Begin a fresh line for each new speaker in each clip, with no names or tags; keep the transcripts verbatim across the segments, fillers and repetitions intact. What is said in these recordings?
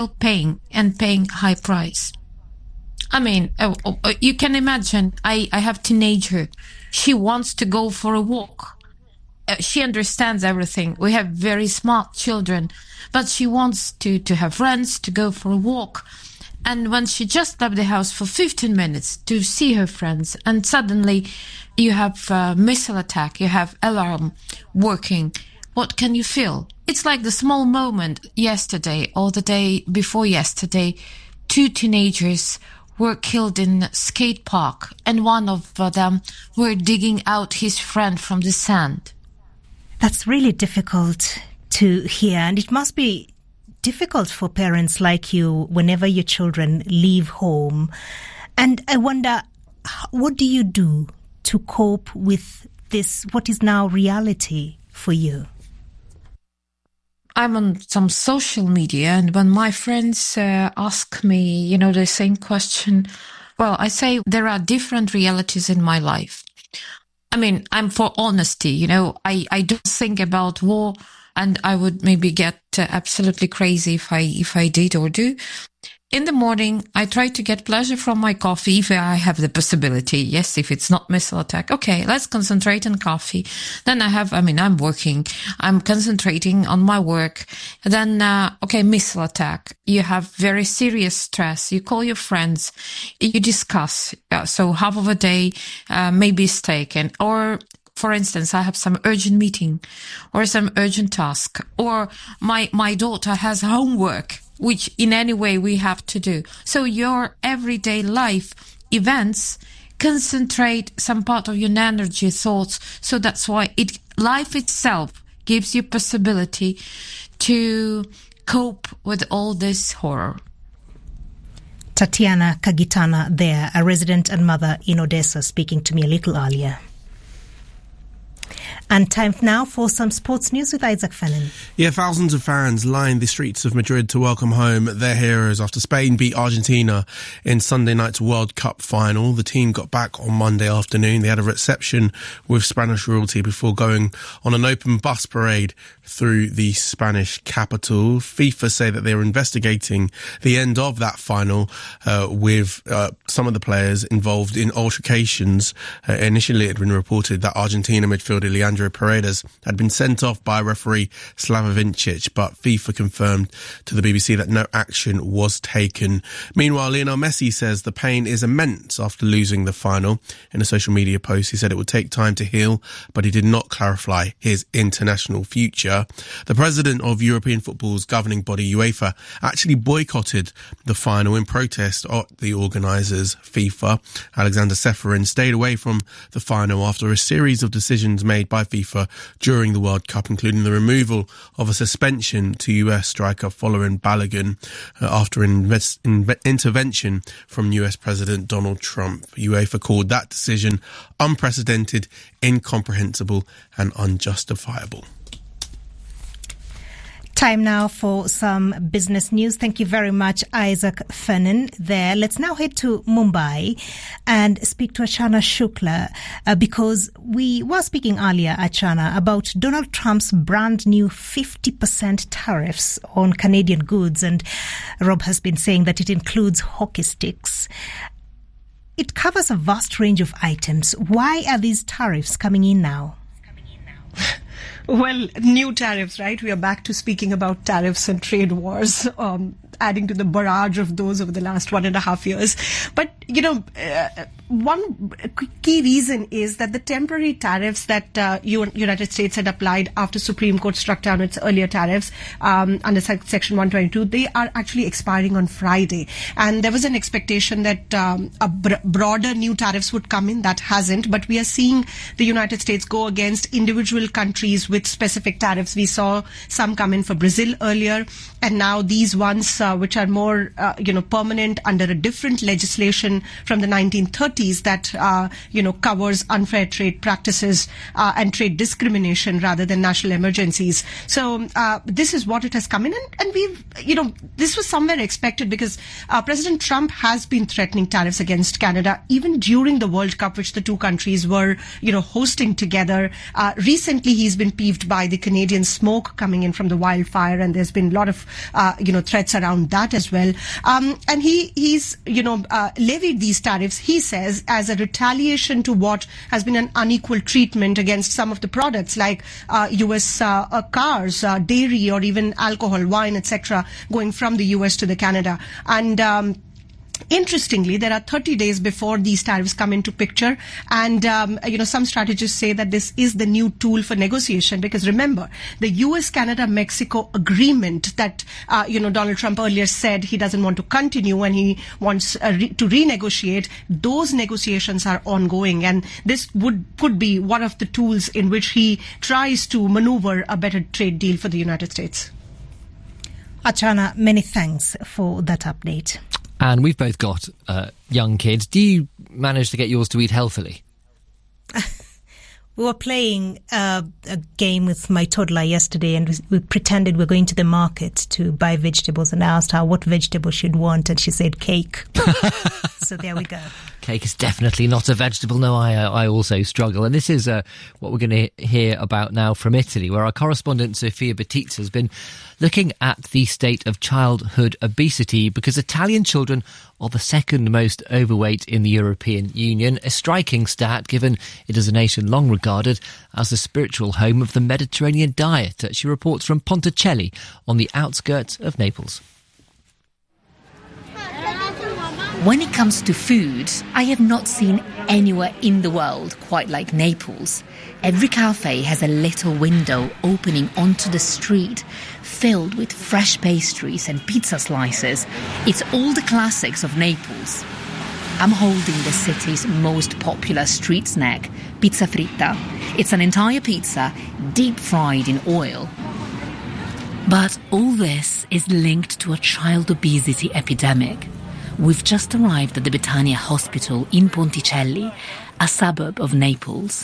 paying and paying high price. I mean, oh, oh, you can imagine, I, I have a teenager. She wants to go for a walk. Uh, she understands everything. We have very smart children, but she wants to, to have friends, to go for a walk. And when she just left the house for fifteen minutes to see her friends, and suddenly you have a missile attack, you have alarm working, what can you feel? It's like the small moment yesterday or the day before yesterday, two teenagers were killed in a skate park, and one of them were digging out his friend from the sand.
That's really difficult to hear, and it must be difficult for parents like you whenever your children leave home. And I wonder, what do you do to cope with this, what is now reality for you?
I'm on some social media, and when my friends uh, ask me, you know, the same question, well, I say there are different realities in my life. I mean, I'm for honesty, you know, I, I don't think about war, and I would maybe get uh, absolutely crazy if I, if I did or do. In the morning, I try to get pleasure from my coffee if I have the possibility. Yes, if it's not missile attack. Okay, let's concentrate on coffee. Then I have, I mean, I'm working. I'm concentrating on my work. Then, uh, okay, missile attack. You have very serious stress. You call your friends. You discuss. Uh, so half of a day, uh, maybe is taken. Or, for instance, I have some urgent meeting or some urgent task, or my, my daughter has homework, which in any way we have to do. So your everyday life events concentrate some part of your energy, thoughts. So that's why it, life itself gives you possibility to cope with all this horror.
Tatiana Kagitana there, a resident and mother in Odessa, speaking to me a little earlier. And time now for some sports news with Isaac Fennan.
Yeah, thousands of fans lined the streets of Madrid to welcome home their heroes after Spain beat Argentina in Sunday night's World Cup final. The team got back on Monday afternoon. They had a reception with Spanish royalty before going on an open bus parade through the Spanish capital. FIFA say that they were investigating the end of that final uh, with uh, some of the players involved in altercations. Uh, initially, it had been reported that Argentina midfielder Leandro Paredes had been sent off by referee Slava Vincic, but FIFA confirmed to the B B C that no action was taken. Meanwhile, Lionel Messi says the pain is immense after losing the final. In a social media post, he said it would take time to heal, but he did not clarify his international future. The president of European football's governing body, UEFA, actually boycotted the final in protest at the organisers, FIFA. Alexander Ceferin stayed away from the final after a series of decisions made by FIFA during the World Cup, including the removal of a suspension to U S striker Folarin Balogun uh, after an invest- in- intervention from U S President Donald Trump. UEFA called that decision unprecedented, incomprehensible and unjustifiable.
Time now for some business news. Thank you very much, Isaac Fennan there. Let's now head to Mumbai and speak to Achana Shukla uh, because we were speaking earlier, Achana, about Donald Trump's brand new fifty percent tariffs on Canadian goods. And Rob has been saying that it includes hockey sticks. It covers a vast range of items. Why are these tariffs coming in now?
Well, new tariffs, right? We are back to speaking about tariffs and trade wars, um, adding to the barrage of those over the last one and a half years. But, you know, uh, one key reason is that the temporary tariffs that uh, United States had applied after Supreme Court struck down its earlier tariffs um, under Section one twenty-two, they are actually expiring on Friday. And there was an expectation that um, a br- broader new tariffs would come in. That hasn't. But we are seeing the United States go against individual countries with specific tariffs. We saw some come in for Brazil earlier, and now these ones uh, which are more, uh, you know, permanent under a different legislation from the nineteen thirties that, uh, you know, covers unfair trade practices uh, and trade discrimination rather than national emergencies. So uh, this is what it has come in, and, and we've, you know, this was somewhere expected because uh, President Trump has been threatening tariffs against Canada even during the World Cup, which the two countries were, you know, hosting together. Uh, recently, he's been peeved by the Canadian smoke coming in from the wildfire, and there's been a lot of, uh, you know, threats around on that as well. Um, and he he's, you know, uh, levied these tariffs, he says, as a retaliation to what has been an unequal treatment against some of the products like uh, U S uh, uh, cars, uh, dairy, or even alcohol, wine, et cetera, going from the U S to the Canada. And um, interestingly, there are thirty days before these tariffs come into picture, and um, you know, some strategists say that this is the new tool for negotiation, because remember, the U S Canada Mexico agreement that uh, you know, Donald Trump earlier said he doesn't want to continue and he wants uh, re- to renegotiate, those negotiations are ongoing, and this would could be one of the tools in which he tries to maneuver a better trade deal for the United States.
Archana, many thanks for that update.
And we've both got uh, young kids. Do you manage to get yours to eat healthily?
We were playing uh, a game with my toddler yesterday, and we, we pretended we were going to the market to buy vegetables, and I asked her what vegetable she'd want, and she said cake. So there we go.
Cake is definitely not a vegetable. No, I uh, I also struggle. And this is uh, what we're going to hear about now from Italy, where our correspondent Sofia Batizza has been looking at the state of childhood obesity, because Italian children are the second most overweight in the European Union, a striking stat given it is a nation long regarded as the spiritual home of the Mediterranean diet. She reports from Ponticelli on the outskirts of Naples.
When it comes to food, I have not seen anywhere in the world quite like Naples. Every cafe has a little window opening onto the street, filled with fresh pastries and pizza slices. It's all the classics of Naples. I'm holding the city's most popular street snack, pizza fritta. It's an entire pizza, deep fried in oil. But all this is linked to a child obesity epidemic. We've just arrived at the Betania Hospital in Ponticelli, a suburb of Naples.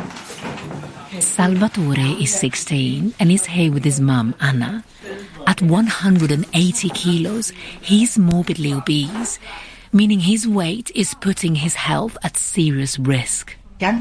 Salvatore is sixteen and is here with his mum, Anna. At one hundred eighty kilos, he's morbidly obese, meaning his weight is putting his health at serious risk.
I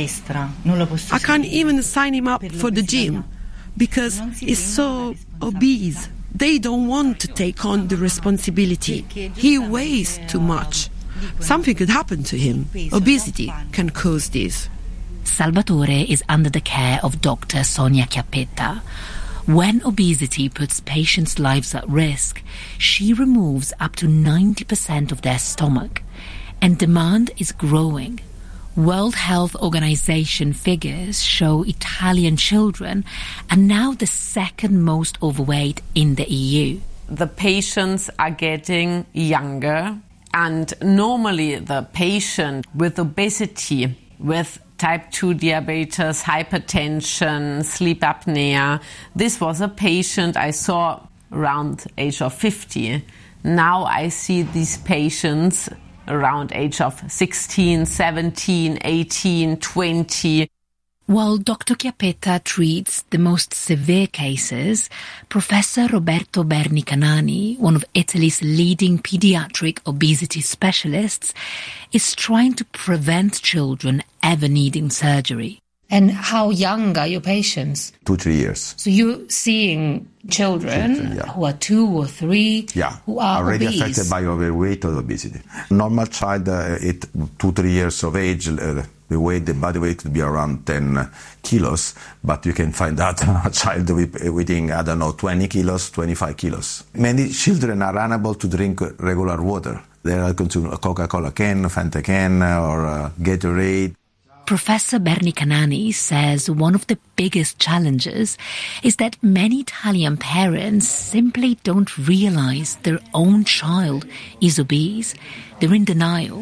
can't even sign him up for the gym because he's so obese. They don't want to take on the responsibility. He weighs too much. Something could happen to him. Obesity can cause this.
Salvatore is under the care of Doctor Sonia Chiappetta. When obesity puts patients' lives at risk, she removes up to ninety percent of their stomach, and demand is growing. World Health Organization figures show Italian children are now the second most overweight in the E U.
The patients are getting younger, and normally the patient with obesity, with type two diabetes, hypertension, sleep apnea, this was a patient I saw around the age of fifty. Now I see these patients around age of sixteen, seventeen, eighteen, twenty.
While Doctor Chiappetta treats the most severe cases, Professor Roberto Berni-Canani, one of Italy's leading pediatric obesity specialists, is trying to prevent children ever needing surgery. And how young are your patients?
Two, three years.
So you're seeing children
Children, yeah.
who are two or three
yeah.
who are
already
obese.
affected by overweight or obesity. Normal child uh, at two, three years of age, uh, the weight, the body weight could be around ten kilos, but you can find out a child with, weighing, I don't know, twenty kilos, twenty-five kilos. Many children are unable to drink regular water. They are consuming a Coca-Cola can, Fanta can, or uh, Gatorade.
Professor Berni-Canani says one of the biggest challenges is that many Italian parents simply don't realize their own child is obese. They're in denial.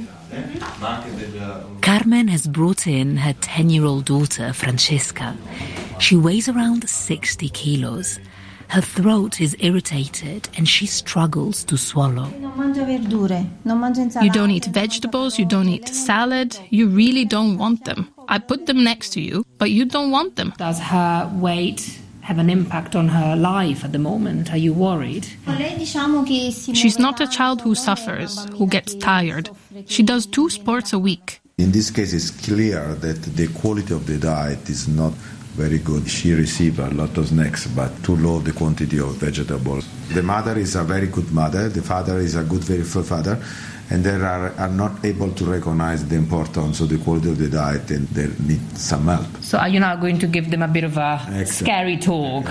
Carmen has brought in her ten-year-old daughter, Francesca. She weighs around sixty kilos. Her throat is irritated and she struggles to swallow.
You don't eat vegetables, you don't eat salad, you really don't want them. I put them next to you, but you don't want them.
Does her weight have an impact on her life at the moment? Are you worried?
She's not a child who suffers, who gets tired. She does two sports a week.
In this case, it's clear that the quality of the diet is not very good. She received a lot of snacks, but too low the quantity of vegetables. The mother is a very good mother. The father is a good, very good father. And they are, are not able to recognize the importance of the quality of the diet, and they need some help.
So are you now going to give them a bit of a Excellent. scary talk?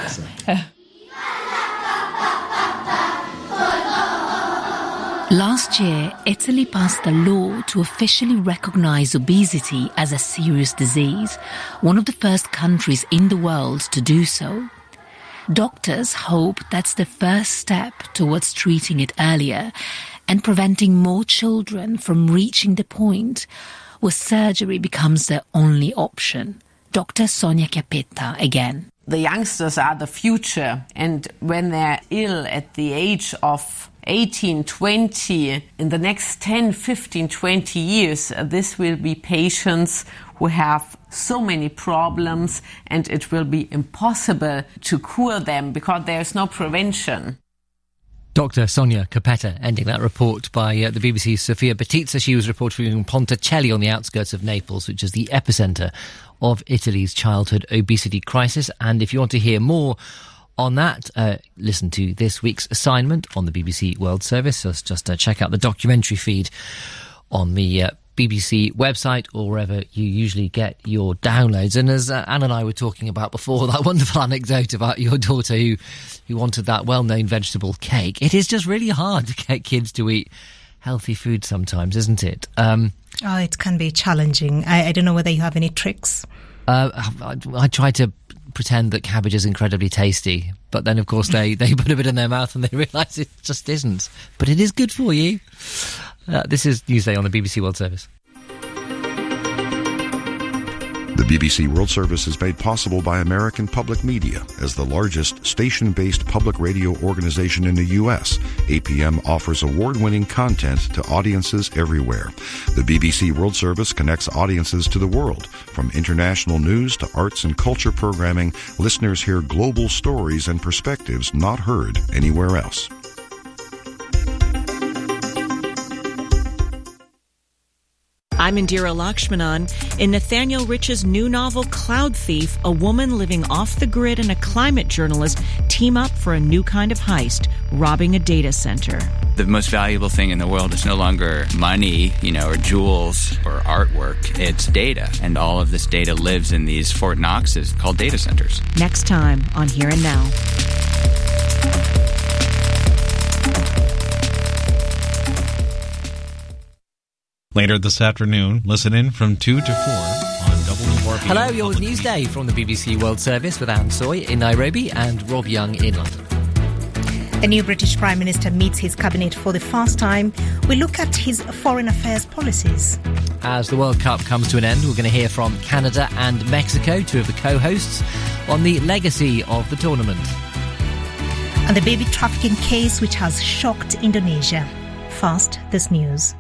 Last year, Italy passed a law to officially recognize obesity as a serious disease, one of the first countries in the world to do so. Doctors hope that's the first step towards treating it earlier and preventing more children from reaching the point where surgery becomes the only option. Doctor Sonia Chiappetta again.
The youngsters are the future, and when they're ill at the age of eighteen, twenty, in the next ten, fifteen, twenty years, this will be patients who have so many problems, and it will be impossible to cure them because there is no prevention.
Doctor Sonia Chiappetta ending that report by uh, the B B C's Sofia Betizza. She was reporting from Ponticelli on the outskirts of Naples, which is the epicentre of Italy's childhood obesity crisis. And if you want to hear more on that, uh, listen to this week's assignment on the B B C World Service. So just uh, check out the documentary feed on the uh, B B C website or wherever you usually get your downloads. And as uh, Anne and I were talking about before, that wonderful anecdote about your daughter who, who wanted that well-known vegetable cake, it is just really hard to get kids to eat healthy food sometimes, isn't it? Um,
oh, it can be challenging. I, I don't know whether you have any tricks.
Uh, I, I try to pretend that cabbage is incredibly tasty, but then of course they, they put a bit in their mouth and they realise it just isn't. But it is good for you. Uh, this is Newsday on the B B C World Service.
The B B C World Service is made possible by American Public Media. As the largest station-based public radio organization in the U S, A P M offers award-winning content to audiences everywhere. The B B C World Service connects audiences to the world. From international news to arts and culture programming, listeners hear global stories and perspectives not heard anywhere else.
I'm Indira Lakshmanan. In Nathaniel Rich's new novel, Cloud Thief, a woman living off the grid and a climate journalist team up for a new kind of heist, robbing a data center.
The most valuable thing in the world is no longer money, you know, or jewels or artwork. It's data. And all of this data lives in these Fort Knoxes called data centers.
Next time on Here and Now.
Later this afternoon, listen in from two to four on W R B.
Hello, your Newsday from the B B C World Service with Anne Soy in Nairobi and Rob Young in London.
The new British Prime Minister meets his cabinet for the first time. We look at his foreign affairs policies.
As the World Cup comes to an end, we're going to hear from Canada and Mexico, two of the co-hosts, on the legacy of the tournament.
And the baby trafficking case which has shocked Indonesia. First, this news.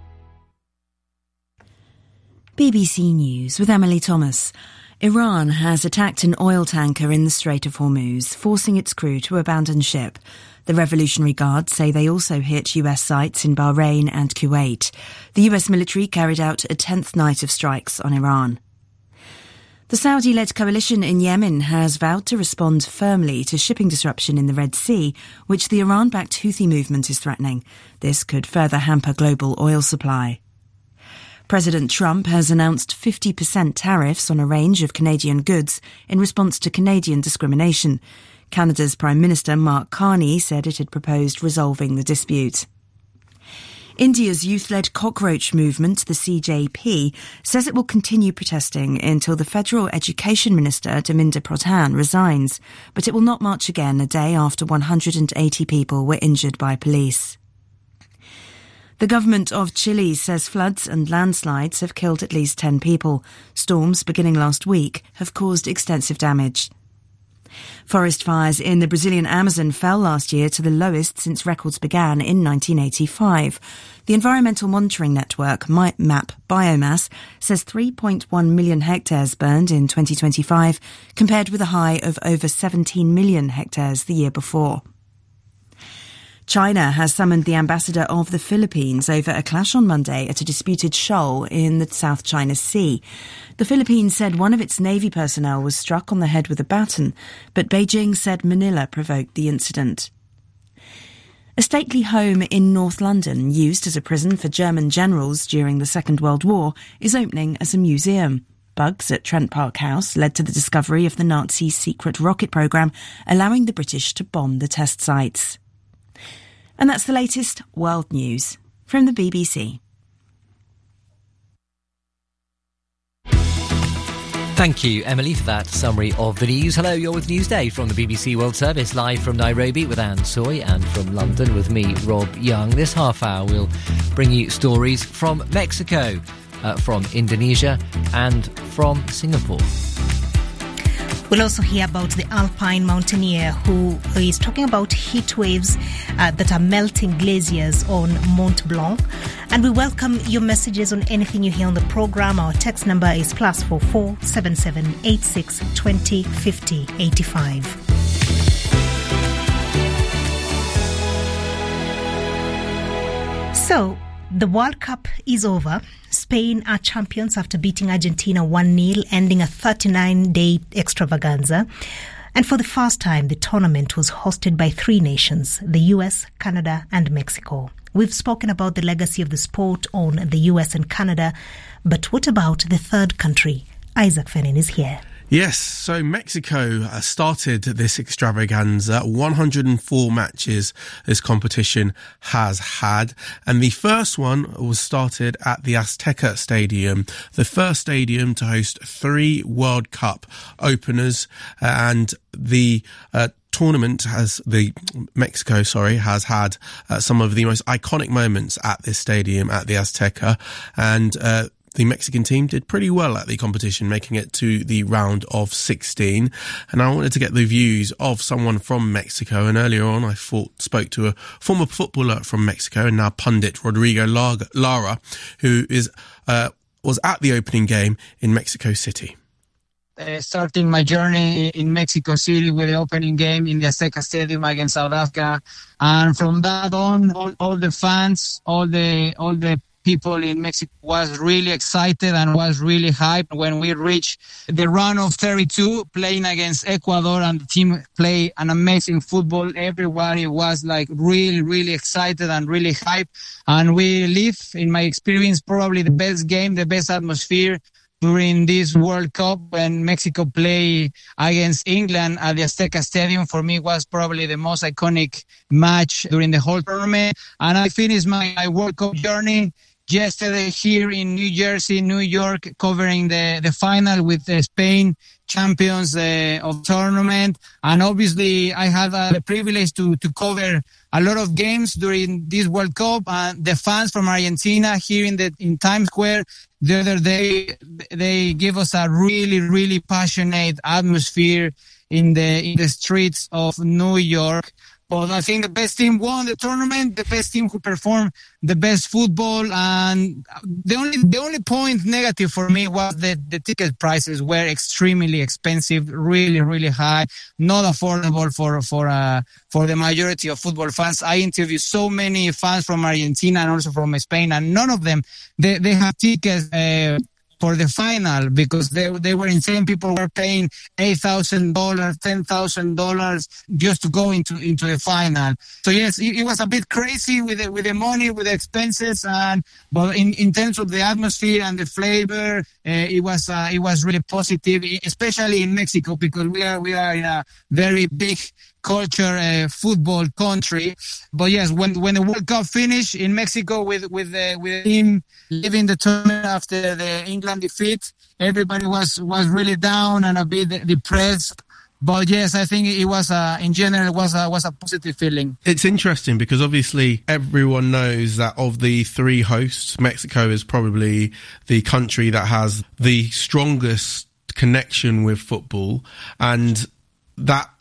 B B C News with Emily Thomas. Iran has attacked an oil tanker in the Strait of Hormuz, forcing its crew to abandon ship. The Revolutionary Guard say they also hit U S sites in Bahrain and Kuwait. The U S military carried out a tenth night of strikes on Iran. The Saudi-led coalition in Yemen has vowed to respond firmly to shipping disruption in the Red Sea, which the Iran-backed Houthi movement is threatening. This could further hamper global oil supply. President Trump has announced fifty percent tariffs on a range of Canadian goods in response to Canadian discrimination. Canada's Prime Minister Mark Carney said it had proposed resolving the dispute. India's youth-led cockroach movement, the C J P, says it will continue protesting until the Federal Education Minister, Dharmendra Pradhan, resigns, but it will not march again a day after one hundred eighty people were injured by police. The government of Chile says floods and landslides have killed at least ten people. Storms beginning last week have caused extensive damage. Forest fires in the Brazilian Amazon fell last year to the lowest since records began in nineteen eighty-five. The Environmental Monitoring Network, MAP Biomass, says three point one million hectares burned in twenty twenty-five, compared with a high of over seventeen million hectares the year before. China has summoned the ambassador of the Philippines over a clash on Monday at a disputed shoal in the South China Sea. The Philippines said one of its Navy personnel was struck on the head with a baton, but Beijing said Manila provoked the incident. A stately home in North London, used as a prison for German generals during the Second World War, is opening as a museum. Bugs at Trent Park House led to the discovery of the Nazis' secret rocket programme, allowing the British to bomb the test sites. And that's the latest world news from the B B C.
Thank you, Emily, for that summary of the news. Hello, you're with Newsday from the B B C World Service, live from Nairobi with Anne Soy, and from London with me, Rob Young. This half hour we'll bring you stories from Mexico, uh, from Indonesia and from Singapore.
We'll also hear about the alpine mountaineer who is talking about heat waves uh, that are melting glaciers on Mont Blanc. And we welcome your messages on anything you hear on the programme. Our text number is plus four four seven seven eight six twenty fifty eighty five. So, the World Cup is over. Spain are champions after beating Argentina one nil, ending a thirty-nine day extravaganza. And for the first time, the tournament was hosted by three nations, the U S, Canada and Mexico. We've spoken about the legacy of the sport on the U S and Canada, but what about the third country? Isaac Fenin is here.
Yes, so Mexico started this extravaganza. one hundred four matches this competition has had. And the first one was started at the Azteca Stadium, the first stadium to host three World Cup openers. And the uh, tournament has, the Mexico, sorry, has had uh, some of the most iconic moments at this stadium, at the Azteca. And uh the Mexican team did pretty well at the competition, making it to the round of sixteen. And I wanted to get the views of someone from Mexico. And earlier on, I thought, spoke to a former footballer from Mexico and now pundit, Rodrigo Lara, who is uh, was at the opening game in Mexico City.
Uh, starting my journey in Mexico City with the opening game in the Azteca Stadium against South Africa. And from that on, all, all the fans, all the all the people in Mexico was really excited and was really hyped when we reached the round of thirty-two, playing against Ecuador, and the team played an amazing football. Everybody was like really, really excited and really hyped. And we lived, in my experience, probably the best game, the best atmosphere during this World Cup when Mexico played against England at the Azteca Stadium. For me, was probably the most iconic match during the whole tournament. And I finished my, my World Cup journey yesterday here in New Jersey, New York, covering the, the final with the Spain champions uh, of tournament. And obviously I had uh, the privilege to, to cover a lot of games during this World Cup. And the fans from Argentina here in the in Times Square the other day, they give us a really, really passionate atmosphere in the in the streets of New York. But I think the best team won the tournament, the best team who performed the best football. And the only the only point negative for me was that the ticket prices were extremely expensive, really, really high, not affordable for for uh, for the majority of football fans. I interviewed so many fans from Argentina and also from Spain, and none of them, they, they have tickets uh, for the final, because they they were insane. People were paying eight thousand dollars, ten thousand dollars just to go into into the final. So yes, it, it was a bit crazy with the, with the money, with the expenses, and but in, in terms of the atmosphere and the flavor, uh, it was uh, it was really positive, especially in Mexico, because we are we are in a very big culture uh, football country. But yes, when when the World Cup finished in Mexico with with the with the team leaving the tournament after the England defeat, everybody was was really down and a bit depressed. But yes, I think it was a, in general, it was a, was a positive feeling.
It's interesting because obviously everyone knows that of the three hosts, Mexico is probably the country that has the strongest connection with football, and that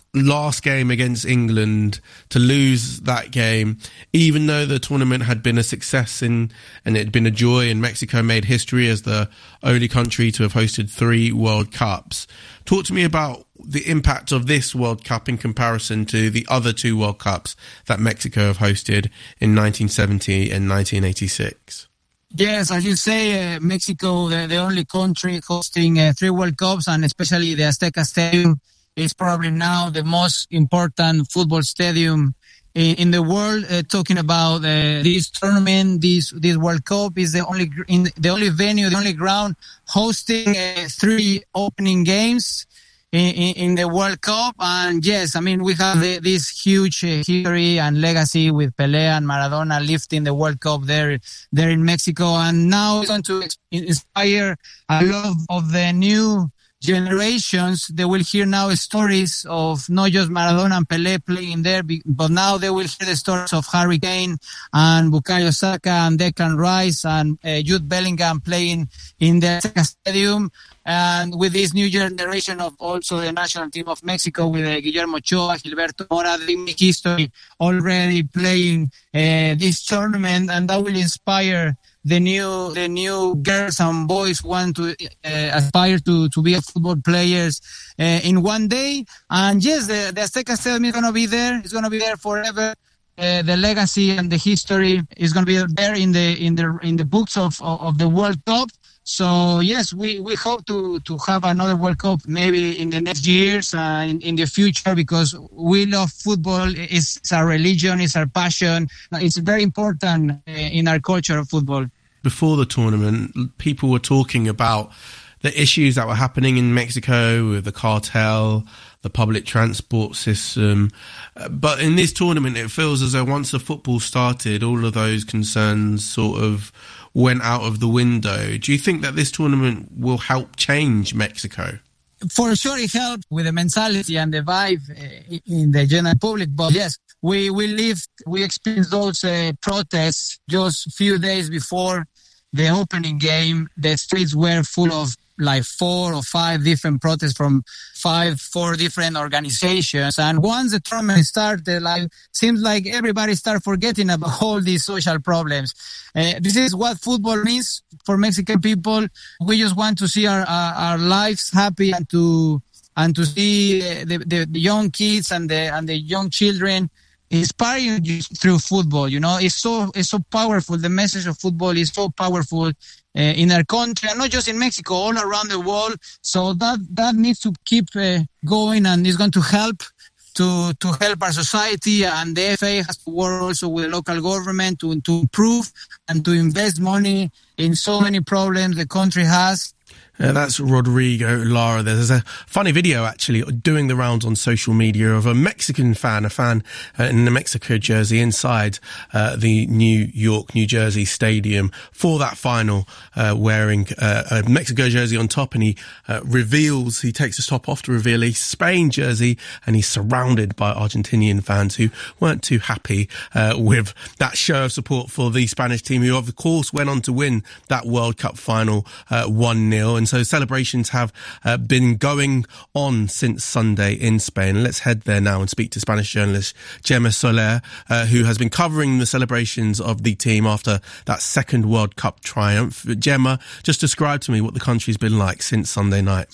last game against England, to lose that game, even though the tournament had been a success in, and it had been a joy, and Mexico made history as the only country to have hosted three World Cups. Talk to me about the impact of this World Cup in comparison to the other two World Cups that Mexico have hosted in nineteen seventy and nineteen eighty-six.
Yes, as you say, uh, Mexico, the, the only country hosting uh, three World Cups, and especially the Azteca Stadium, is probably now the most important football stadium in, in the world. Uh, talking about uh, this tournament, this this World Cup is the only in the only venue, the only ground hosting uh, three opening games in, in, in the World Cup. And yes, I mean we have the, this huge uh, history and legacy with Pelé and Maradona lifting the World Cup there there in Mexico, and now it's going to inspire a lot of the new generations. They will hear now stories of not just Maradona and Pelé playing there, but now they will hear the stories of Harry Kane and Bukayo Saka and Declan Rice and uh, Jude Bellingham playing in the Azteca Stadium. And with this new generation of also the national team of Mexico with uh, Guillermo Ochoa, Gilberto Mora, they make history already playing uh, this tournament, and that will inspire the new the new girls and boys who want to uh, aspire to to be a football players uh, in one day. And yes, the, the Azteca Stadium is going to be there. It's going to be there forever. Uh, the legacy and the history is going to be there in the in the in the books of of, of the World Cup. So yes, we, we hope to, to have another World Cup maybe in the next years, uh, in, in the future, because we love football. It's, it's our religion, it's our passion. It's very important uh, in our culture of football.
Before the tournament, people were talking about the issues that were happening in Mexico with the cartel, the public transport system. Uh, but in this tournament, it feels as though once the football started, all of those concerns sort of went out of the window. Do you think that this tournament will help change Mexico?
For sure, it helped with the mentality and the vibe uh, in the general public. But yes, we, we lived, we experienced those uh, protests just a few days before the opening game. The streets were full of like four or five different protests from five, four different organizations. And once the tournament started, like, seems like everybody started forgetting about all these social problems. Uh, this is what football means for Mexican people. We just want to see our, our, our lives happy, and to, and to see the, the, the young kids and the, and the young children inspiring you through football. You know, it's so, it's so powerful. The message of football is so powerful Uh, in our country, and not just in Mexico, all around the world. So that that needs to keep uh, going, and is going to help to to help our society. And the F A has to work also with the local government to to improve and to invest money in so many problems the country has.
Uh, that's Rodrigo Lara. There's a funny video actually doing the rounds on social media of a Mexican fan, a fan uh, in the Mexico jersey inside uh, the New York, New Jersey stadium for that final, uh, wearing uh, a Mexico jersey on top, and he uh, reveals, he takes his top off to reveal a Spain jersey, and he's surrounded by Argentinian fans who weren't too happy uh, with that show of support for the Spanish team, who of course went on to win that World Cup final uh, one nil. And so celebrations have uh, been going on since Sunday in Spain. Let's head there now and speak to Spanish journalist Gemma Soler, uh, who has been covering the celebrations of the team after that second World Cup triumph. Gemma, just describe to me what the country's been like since Sunday night.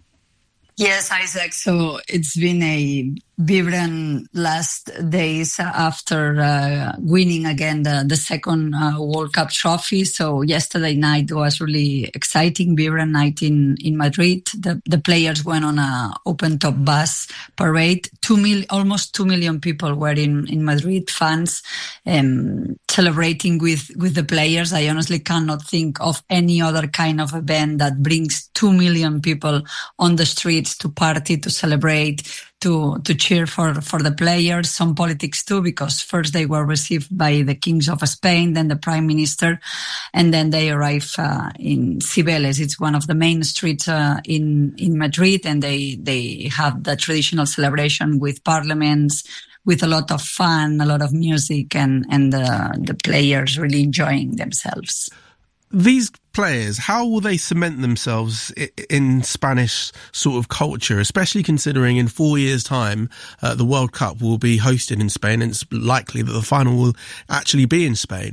Yes, Isaac. So it's been a vibrant last days after uh, winning again the, the second uh, World Cup trophy. So yesterday night was really exciting, vibrant night in, in Madrid. The, the players went on a open top bus parade. Two mil, almost two million people were in, in Madrid, fans um, celebrating with, with the players. I honestly cannot think of any other kind of event that brings two million people on the streets to party, to celebrate, to to cheer for, for the players. Some politics too, because first they were received by the kings of Spain, then the prime minister, and then they arrive uh, in Cibeles. It's one of the main streets uh, in in Madrid, and they they have the traditional celebration with parliaments, with a lot of fun, a lot of music, and and uh, the players really enjoying themselves.
These players, how will they cement themselves in Spanish sort of culture, especially considering in four years' time uh, the World Cup will be hosted in Spain, and it's likely that the final will actually be in Spain?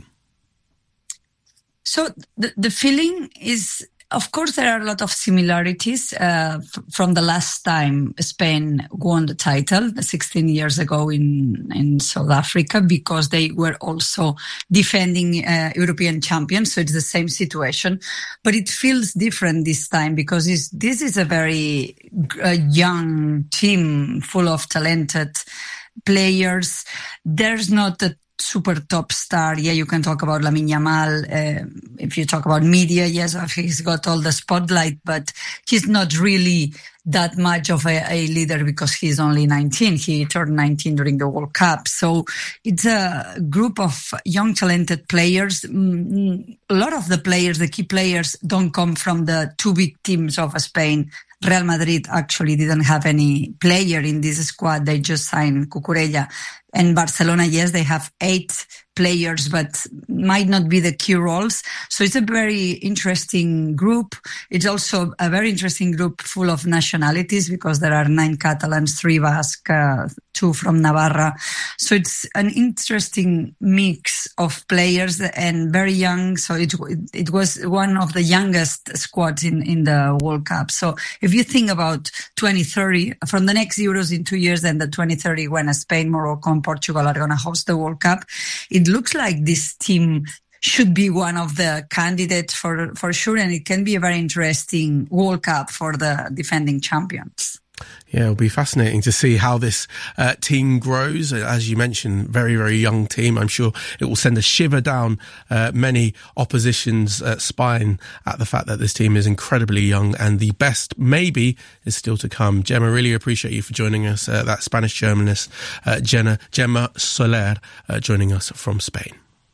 So the, the feeling is, of course, there are a lot of similarities uh, f- from the last time Spain won the title, sixteen years ago in, in South Africa, because they were also defending uh, European champions. So it's the same situation, but it feels different this time because it's, this is a very uh, young team full of talented players. There's not a super top star. Yeah, you can talk about Lamine Yamal. Uh, if you talk about media, yes, he's got all the spotlight, but he's not really that much of a, a leader because he's only nineteen. He turned nineteen during the World Cup. So it's a group of young, talented players. Mm, a lot of the players, the key players, don't come from the two big teams of Spain. Real Madrid actually didn't have any player in this squad. They just signed Cucurella. And Barcelona, yes, they have eight players, but might not be the key roles. So it's a very interesting group. It's also a very interesting group full of nationalities because there are nine Catalans, three Basque, uh, two from Navarra. So it's an interesting mix of players and very young. So it it was one of the youngest squads in, in the World Cup. So if you think about twenty thirty, from the next Euros in two years and the twenty thirty when Spain, Morocco and Portugal are going to host the World Cup, it looks like this team should be one of the candidates for, for sure. And it can be a very interesting World Cup for the defending champions.
Yeah, it'll be fascinating to see how this uh, team grows. As you mentioned, very, very young team. I'm sure it will send a shiver down uh, many opposition's uh, spine at the fact that this team is incredibly young, and the best maybe is still to come. Gemma, really appreciate you for joining us. Uh, that Spanish journalist, uh, Gemma, Gemma Soler, uh, joining us from Spain.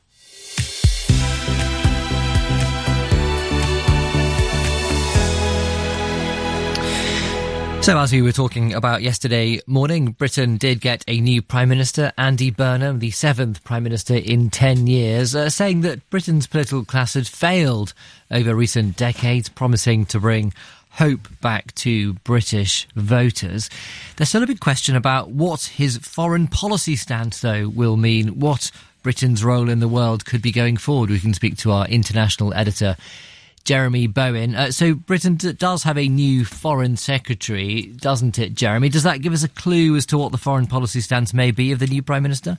So as we were talking about yesterday morning, Britain did get a new Prime Minister, Andy Burnham, the seventh Prime Minister in ten years, uh, saying that Britain's political class had failed over recent decades, promising to bring hope back to British voters. There's still a big question about what his foreign policy stance, though, will mean, what Britain's role in the world could be going forward. We can speak to our international editor, Jeremy Bowen. Uh, so Britain d- does have a new foreign secretary, doesn't it, Jeremy? Does that give us a clue as to what the foreign policy stance may be of the new Prime Minister?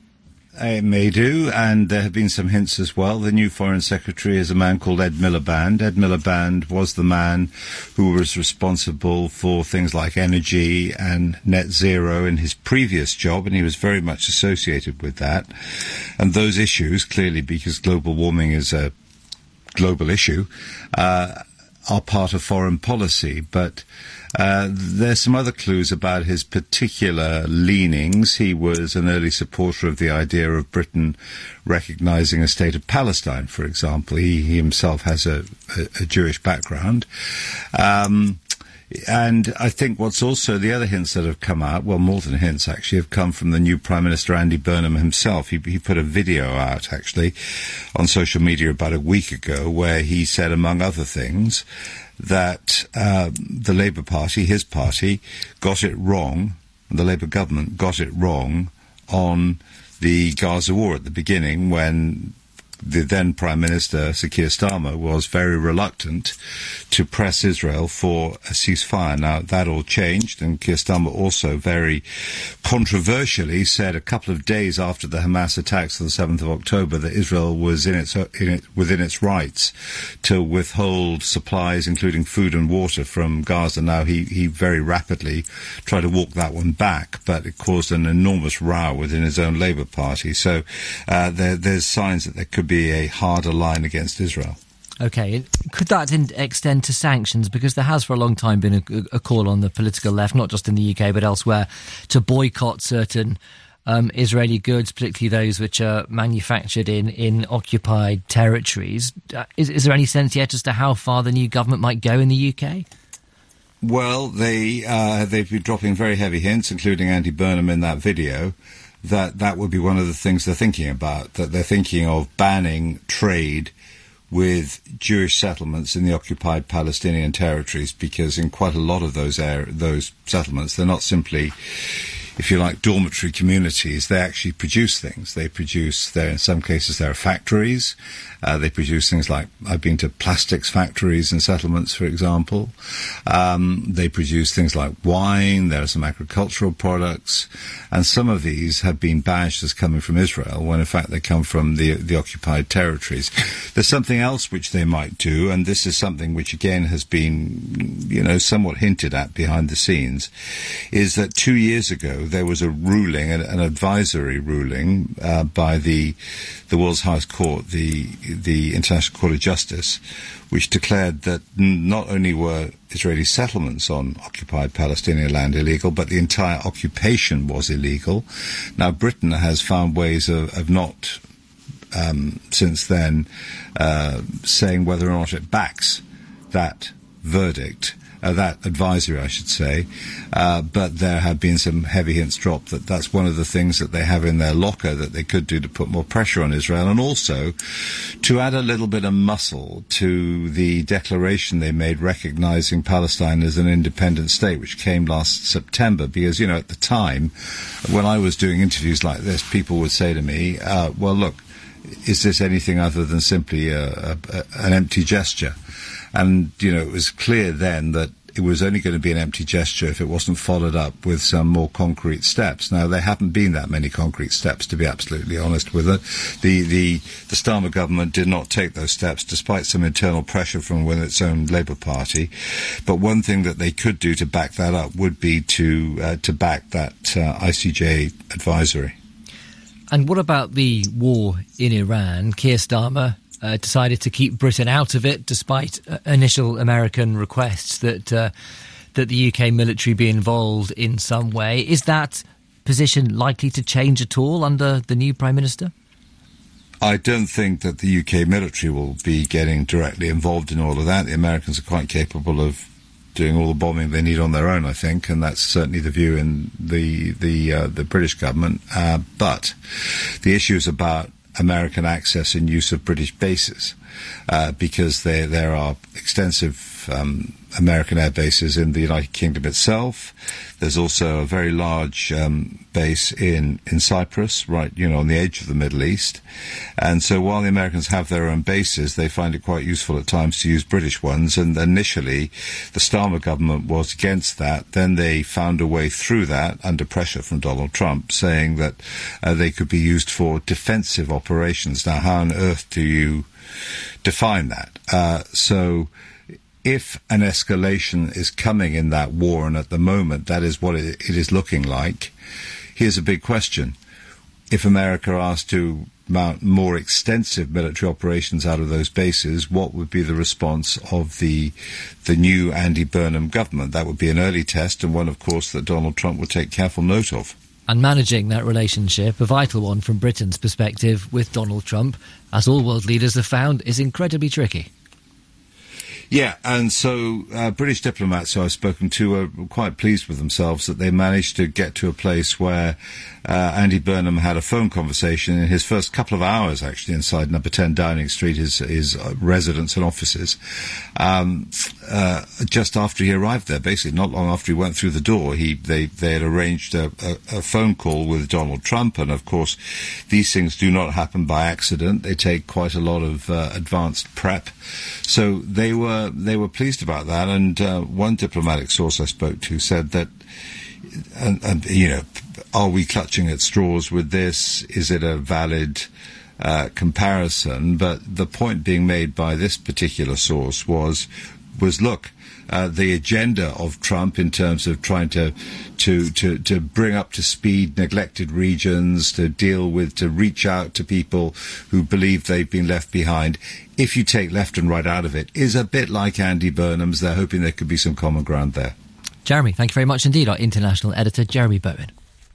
It may do, and there have been some hints as well. The new Foreign Secretary is a man called Ed Miliband. Ed Miliband was the man who was responsible for things like energy and net zero in his previous job, and he was very much associated with that. And those issues, clearly because global warming is a global issue, uh, are part of foreign policy. But uh, there's some other clues about his particular leanings. He was an early supporter of the idea of Britain recognizing a state of Palestine, for example. He, he himself has a, a, a Jewish background. Um, And I think what's also the other hints that have come out, well, more than hints actually, have come from the new Prime Minister, Andy Burnham himself. He, he put a video out, actually, on social media about a week ago where he said, among other things, that uh, the Labour Party, his party, got it wrong, the Labour government got it wrong on the Gaza war at the beginning, when the then Prime Minister, Sir Keir Starmer, was very reluctant to press Israel for a ceasefire. Now, that all changed, and Keir Starmer also very controversially said a couple of days after the Hamas attacks on the seventh of October that Israel was in its, in it, within its rights to withhold supplies, including food and water, from Gaza. Now, he, he very rapidly tried to walk that one back, but it caused an enormous row within his own Labour Party. So uh, there, there's signs that there could be a harder line against Israel.
OK, could that in- extend to sanctions? Because there has for a long time been a, a call on the political left, not just in the U K but elsewhere, to boycott certain um, Israeli goods, particularly those which are manufactured in, in occupied territories. Uh, is, is there any sense yet as to how far the new government might go in the U K?
Well, they, uh, they've been dropping very heavy hints, including Andy Burnham in that video, that that would be one of the things they're thinking about, that they're thinking of banning trade with Jewish settlements in the occupied Palestinian territories, because in quite a lot of those air, those settlements, they're not simply, if you like, dormitory communities. They actually produce things. They produce, there in some cases there are factories. Uh, they produce things like, I've been to plastics factories in settlements, for example. Um, they produce things like wine. There are some agricultural products. And some of these have been badged as coming from Israel, when in fact they come from the, the occupied territories. There's something else which they might do, and this is something which again has been, you know, somewhat hinted at behind the scenes, is that two years ago there was a ruling, an, an advisory ruling uh, by the the world's highest court, the the International Court of Justice, which declared that not only were Israeli settlements on occupied Palestinian land illegal, but the entire occupation was illegal. Now, Britain has found ways of, of not, um, since then, uh, saying whether or not it backs that verdict. Uh, that advisory, I should say, uh, but there have been some heavy hints dropped that that's one of the things that they have in their locker that they could do to put more pressure on Israel, and also to add a little bit of muscle to the declaration they made recognizing Palestine as an independent state, which came last September. Because, you know, at the time, when I was doing interviews like this, people would say to me, uh, well, look, is this anything other than simply a, a, a, an empty gesture? And, you know, it was clear then that it was only going to be an empty gesture if it wasn't followed up with some more concrete steps. Now, there haven't been that many concrete steps, to be absolutely honest with it. The, the, the Starmer government did not take those steps, despite some internal pressure from within its own Labour Party. But one thing that they could do to back that up would be to, uh, to back that uh, I C J advisory.
And what about the war in Iran? Keir Starmer Uh, decided to keep Britain out of it, despite uh, initial American requests that uh, that the U K military be involved in some way. Is that position likely to change at all under the new Prime Minister?
I don't think that the U K military will be getting directly involved in all of that. The Americans are quite capable of doing all the bombing they need on their own, I think, and that's certainly the view in the the uh, the British government. Uh, but the issue is about American access and use of British bases, uh, because there there are extensive um, American air bases in the United Kingdom itself. There's also a very large um, base in, in Cyprus, right, you know, on the edge of the Middle East. And so while the Americans have their own bases, they find it quite useful at times to use British ones. And initially, the Starmer government was against that. Then they found a way through that under pressure from Donald Trump, saying that uh, they could be used for defensive operations. Now, how on earth do you define that? Uh, so if an escalation is coming in that war, and at the moment that is what it, it is looking like, here's a big question. If America asked to mount more extensive military operations out of those bases, what would be the response of the the new Andy Burnham government? That would be an early test, and one, of course, that Donald Trump would take careful note of.
And managing that relationship, a vital one from Britain's perspective with Donald Trump, as all world leaders have found, is incredibly tricky.
Yeah, and so uh, British diplomats who I've spoken to are quite pleased with themselves that they managed to get to a place where uh, Andy Burnham had a phone conversation in his first couple of hours, actually, inside number ten Downing Street, his, his uh, residence and offices, um, uh, just after he arrived there, basically, not long after he went through the door. He They, they had arranged a, a, a phone call with Donald Trump, and, of course, these things do not happen by accident. They take quite a lot of uh, advanced prep. So they were they were pleased about that, and uh, one diplomatic source I spoke to said that, and, and you know, are we clutching at straws with this? Is it a valid uh, comparison? But the point being made by this particular source was, was look, uh, the agenda of Trump in terms of trying to, to, to, to bring up to speed neglected regions, to deal with, to reach out to people who believe they've been left behind, if you take left and right out of it, is a bit like Andy Burnham's. They're hoping there could be some common ground there.
Jeremy, thank you very much indeed. Our international editor, Jeremy Bowen.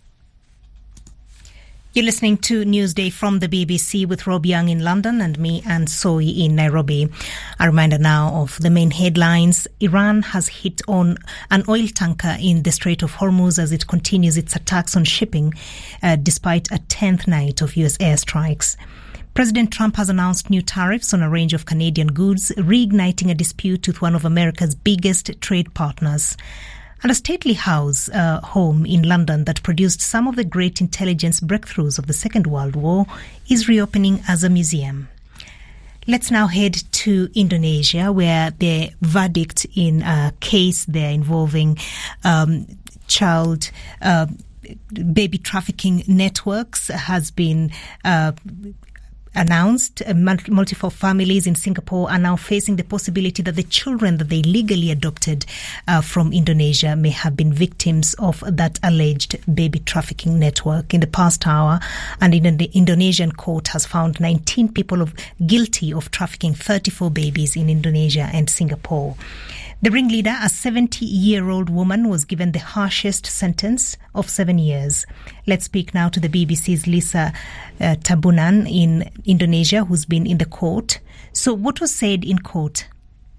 You're listening to Newsday from the B B C with Rob Young in London and me, Anne Soy, in Nairobi. A reminder now of the main headlines. Iran has hit on an oil tanker in the Strait of Hormuz as it continues its attacks on shipping, uh, despite a tenth night of U S airstrikes. President Trump has announced new tariffs on a range of Canadian goods, reigniting a dispute with one of America's biggest trade partners. And a stately house uh, home in London that produced some of the great intelligence breakthroughs of the Second World War is reopening as a museum. Let's now head to Indonesia, where the verdict in a case there involving um, child uh, baby trafficking networks has been uh, announced. Uh, multiple families in Singapore are now facing the possibility that the children that they legally adopted uh, from Indonesia may have been victims of that alleged baby trafficking network. In the past hour, an Indo- Indonesian court has found nineteen people of, guilty of trafficking thirty-four babies in Indonesia and Singapore. The ringleader, a seventy-year-old woman, was given the harshest sentence of seven years. Let's speak now to the B B C's Lisa uh, Tabunan in Indonesia, who's been in the court. So what was said in court?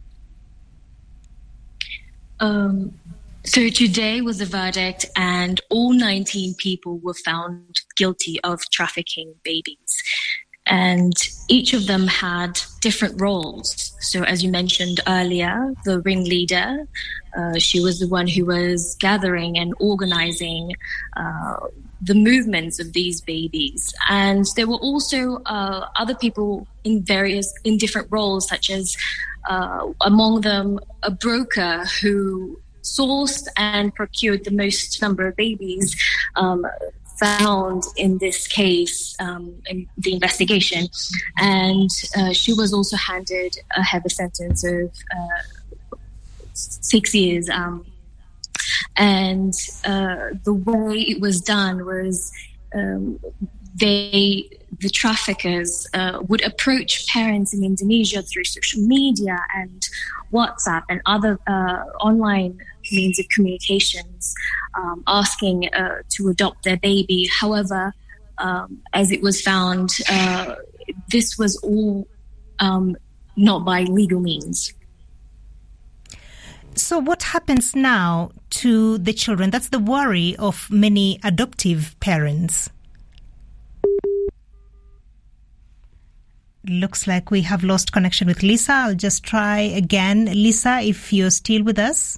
Um, so today was the verdict, and all nineteen people were found guilty of trafficking babies. And each of them had different roles. So as you mentioned earlier, the ringleader, uh, she was the one who was gathering and organizing uh, the movements of these babies. And there were also uh, other people in various, in different roles, such as uh, among them a broker who sourced and procured the most number of babies um, found in this case, um, in the investigation. And uh, she was also handed a heavy sentence of uh, six years. Um, and uh, the way it was done was um, they, the traffickers uh, would approach parents in Indonesia through social media and WhatsApp and other uh, online means of communications, um, asking uh, to adopt their baby. However, um, as it was found, uh, this was all um, not by legal means.
So what happens now to the children? That's the worry of many adoptive parents. Looks like we have lost connection with Lisa. I'll just try again. Lisa, if you're still with us.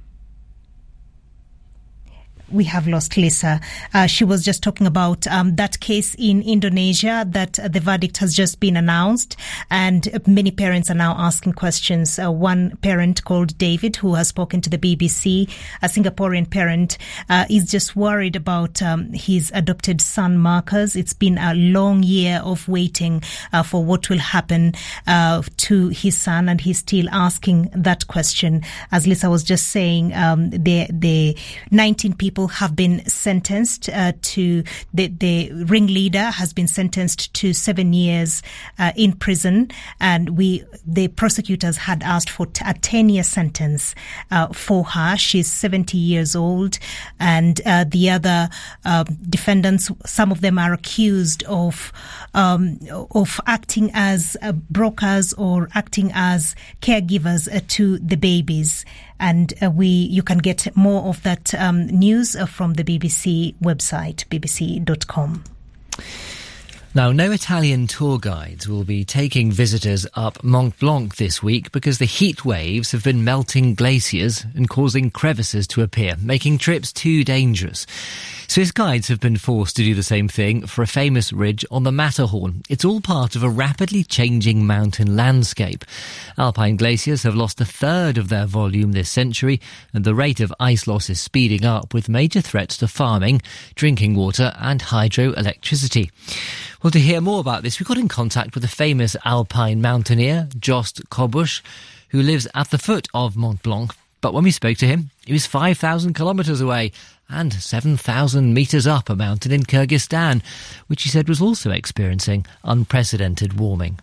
We have lost Lisa. Uh, she was just talking about um, that case in Indonesia that uh, the verdict has just been announced, and uh, many parents are now asking questions. Uh, one parent called David, who has spoken to the B B C, a Singaporean parent, uh, is just worried about um, his adopted son Marcus. It's been a long year of waiting uh, for what will happen uh, to his son, and he's still asking that question. As Lisa was just saying, um, the the nineteen people have been sentenced uh, to the, the ringleader has been sentenced to seven years uh, in prison, and we the prosecutors had asked for t- a ten-year sentence uh, for her. She's seventy years old, and uh, the other uh, defendants, some of them are accused of um, of acting as uh, brokers or acting as caregivers uh, to the babies. And uh, we, you can get more of that um, news uh, from the B B C website, b b c dot com.
Now, no Italian tour guides will be taking visitors up Mont Blanc this week because the heat waves have been melting glaciers and causing crevices to appear, making trips too dangerous. Swiss guides have been forced to do the same thing for a famous ridge on the Matterhorn. It's all part of a rapidly changing mountain landscape. Alpine glaciers have lost a third of their volume this century, and the rate of ice loss is speeding up, with major threats to farming, drinking water and hydroelectricity. Well, to hear more about this, we got in contact with a famous alpine mountaineer, Jost Kobusch, who lives at the foot of Mont Blanc. But when we spoke to him, he was five thousand kilometres away and seven thousand metres up a mountain in Kyrgyzstan, which he said was also experiencing unprecedented warming.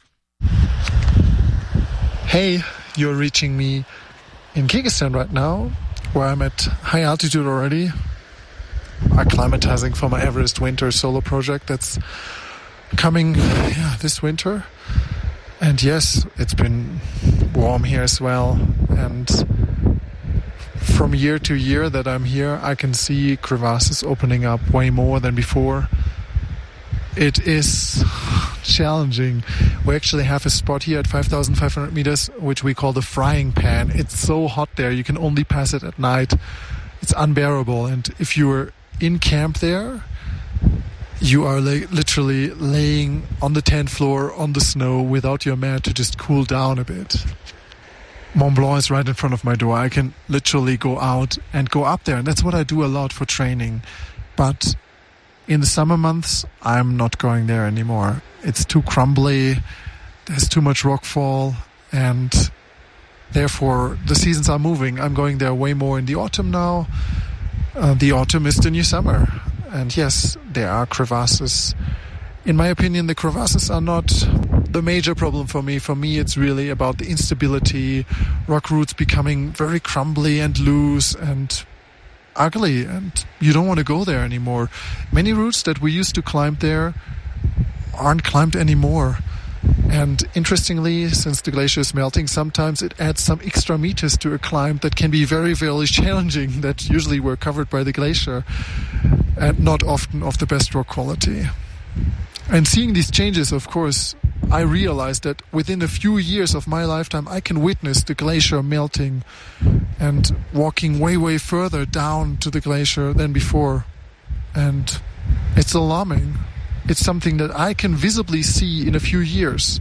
Hey, you're reaching me in Kyrgyzstan right now, where I'm at high altitude already, acclimatizing for my Everest Winter solo project that's coming yeah, this winter. And yes, it's been warm here as well. And from year to year that I'm here, I can see crevasses opening up way more than before. It is challenging. We actually have a spot here at five thousand five hundred meters, which we call the frying pan. It's so hot there, you can only pass it at night. It's unbearable. And if you're in camp there, you are like literally laying on the tent floor on the snow without your mat to just cool down a bit. Mont Blanc is right in front of my door. I can literally go out and go up there. And that's what I do a lot for training. But in the summer months, I'm not going there anymore. It's too crumbly. There's too much rockfall. And therefore, the seasons are moving. I'm going there way more in the autumn now. Uh, the autumn is the new summer. And yes, there are crevasses. In my opinion, the crevasses are not the major problem for me. For me, it's really about the instability, rock roots becoming very crumbly and loose and ugly, and you don't want to go there anymore. Many routes that we used to climb there aren't climbed anymore. And interestingly, since the glacier is melting, sometimes it adds some extra meters to a climb that can be very, very challenging, that usually were covered by the glacier, and not often of the best rock quality. And seeing these changes, of course, I realized that within a few years of my lifetime, I can witness the glacier melting and walking way, way further down to the glacier than before. And it's alarming. It's something that I can visibly see in a few years.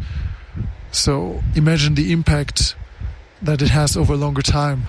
So imagine the impact that it has over a longer time.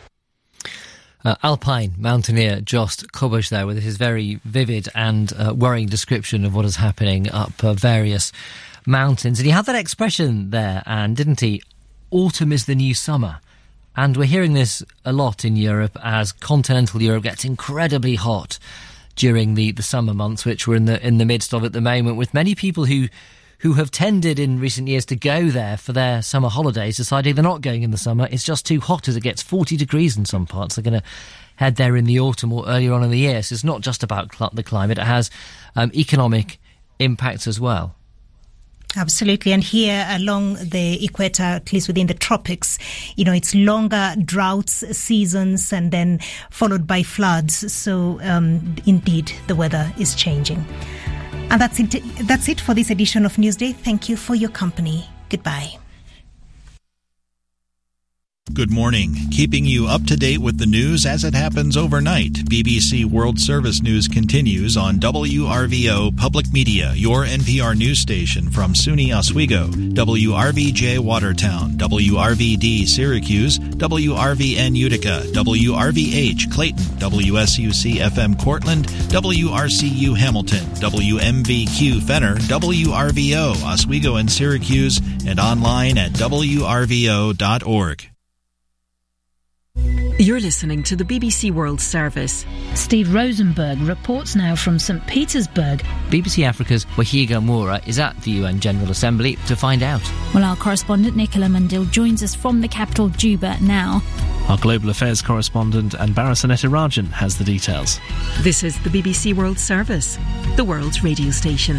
Uh, alpine mountaineer Jost Kobusch there with his very vivid and uh, worrying description of what is happening up uh, various mountains. And he had that expression there, and didn't he? Autumn is the new summer. And we're hearing this a lot in Europe as continental Europe gets incredibly hot during the, the summer months, which we're in the in the midst of at the moment, with many people who who have tended in recent years to go there for their summer holidays, deciding they're not going in the summer. It's just too hot as it gets forty degrees in some parts. They're going to head there in the autumn or earlier on in the year. So it's not just about cl- the climate. It has um, economic impacts as well.
Absolutely. And here along the equator, at least within the tropics, you know, it's longer droughts seasons and then followed by floods. So um, indeed, the weather is changing. And that's it, that's it for this edition of Newsday. Thank you for your company. Goodbye.
Good morning. Keeping you up to date with the news as it happens overnight. B B C World Service News continues on W R V O Public Media, your N P R news station from SUNY Oswego, W R V J Watertown, W R V D Syracuse, W R V N Utica, W R V H Clayton, W S U C F M Cortland, W R C U Hamilton, W M V Q Fenner, W R V O Oswego and Syracuse, and online at W R V O dot org.
You're listening to the B B C World Service.
Steve Rosenberg reports now from Saint Petersburg.
B B C Africa's Wahiga Moura is at the U N General Assembly to find out.
Well, our correspondent Nicola Mandil joins us from the capital, Juba, now.
Our Global Affairs correspondent Anbara Sanetarajan has the details.
This is the B B C World Service, the world's radio station.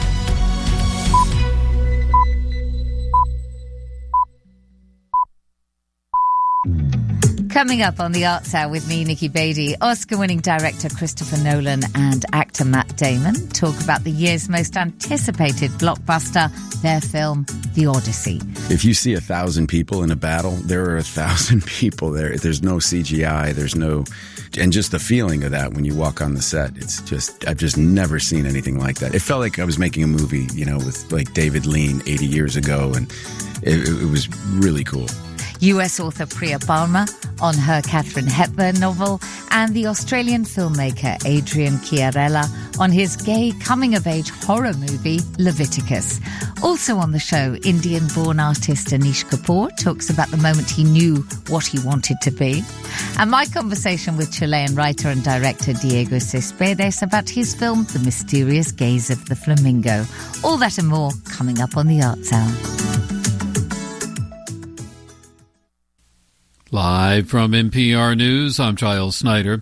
Coming up on the Arts Hour with me, Nikki Beattie, Oscar-winning director Christopher Nolan and actor Matt Damon talk about the year's most anticipated blockbuster, their film, The Odyssey.
If you see a thousand people in a battle, there are a thousand people there. There's no C G I, there's no... And just the feeling of that when you walk on the set, it's just... I've just never seen anything like that. It felt like I was making a movie, you know, with like David Lean eighty years ago, and it, it was really cool.
U S author Priya Palmer on her Katharine Hepburn novel, and the Australian filmmaker Adrian Chiarella on his gay coming-of-age horror movie Leviticus. Also on the show, Indian-born artist Anish Kapoor talks about the moment he knew what he wanted to be. And my conversation with Chilean writer and director Diego Cespedes about his film The Mysterious Gaze of the Flamingo. All that and more coming up on the Arts Hour.
Live from N P R News, I'm Giles Snyder.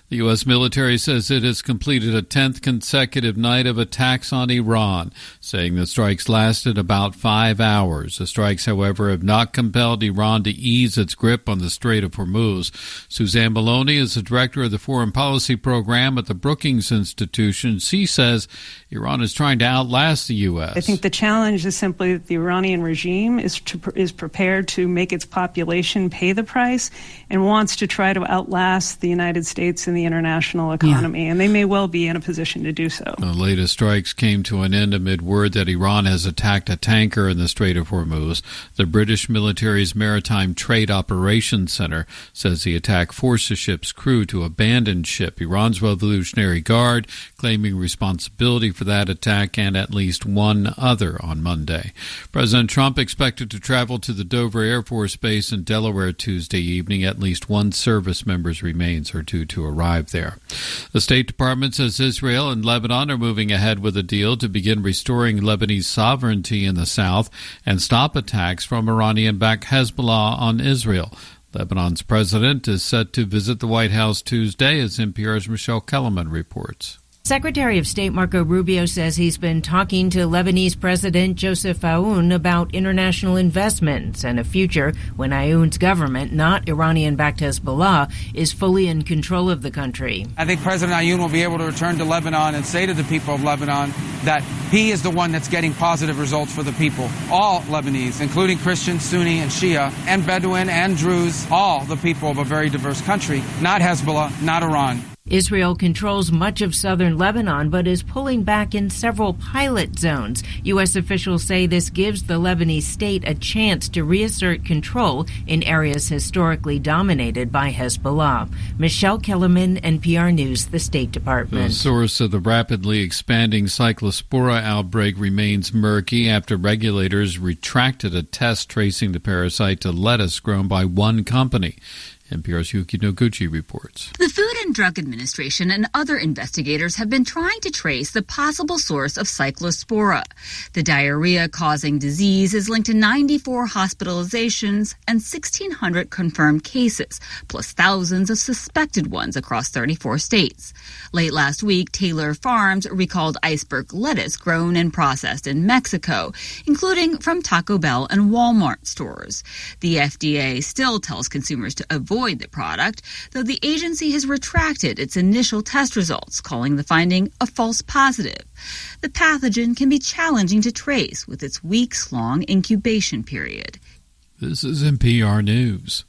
The U S military says it has completed a tenth consecutive night of attacks on Iran, saying the strikes lasted about five hours. The strikes, however, have not compelled Iran to ease its grip on the Strait of Hormuz. Suzanne Maloney is the director of the Foreign Policy Program at the Brookings Institution. She says Iran is trying to outlast the U S.
I think the challenge is simply that the Iranian regime is to, is prepared to make its population pay the price and wants to try to outlast the United States and the international economy, yeah. and they may well be in a position to do so.
The latest strikes came to an end amid word that Iran has attacked a tanker in the Strait of Hormuz. The British military's Maritime Trade Operations Center says the attack forced the ship's crew to abandon ship. Iran's Revolutionary Guard claiming responsibility for that attack and at least one other on Monday. President Trump expected to travel to the Dover Air Force Base in Delaware Tuesday evening. At least one service member's remains are due to arrive there. The State Department says Israel and Lebanon are moving ahead with a deal to begin restoring Lebanese sovereignty in the south and stop attacks from Iranian-backed Hezbollah on Israel. Lebanon's president is set to visit the White House Tuesday, as N P R's Michelle Kellerman reports.
Secretary of State Marco Rubio says he's been talking to Lebanese President Joseph Aoun about international investments and a future when Aoun's government, not Iranian-backed Hezbollah, is fully in control of the country.
I think President Aoun will be able to return to Lebanon and say to the people of Lebanon that he is the one that's getting positive results for the people. All Lebanese, including Christian, Sunni, and Shia, and Bedouin, and Druze, all the people of a very diverse country, not Hezbollah, not Iran.
Israel controls much of southern Lebanon, but is pulling back in several pilot zones. U S officials say this gives the Lebanese state a chance to reassert control in areas historically dominated by Hezbollah. Michelle Kellerman, N P R News, the State Department.
The source of the rapidly expanding cyclospora outbreak remains murky after regulators retracted a test tracing the parasite to lettuce grown by one company. N P R's Yuki Noguchi reports.
The Food and Drug Administration and other investigators have been trying to trace the possible source of cyclospora. The diarrhea-causing disease is linked to ninety-four hospitalizations and sixteen hundred confirmed cases, plus thousands of suspected ones across thirty-four states. Late last week, Taylor Farms recalled iceberg lettuce grown and processed in Mexico, including from Taco Bell and Walmart stores. The F D A still tells consumers to avoid the product, though the agency has retracted its initial test results, calling the finding a false positive. The pathogen can be challenging to trace with its weeks-long incubation period.
This is N P R News.